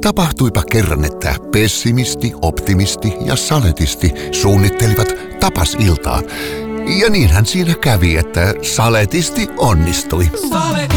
Tapahtuipa kerran, että pessimisti, optimisti ja saletisti suunnittelivat tapasiltaa. Ja niinhän siinä kävi, että saletisti onnistui.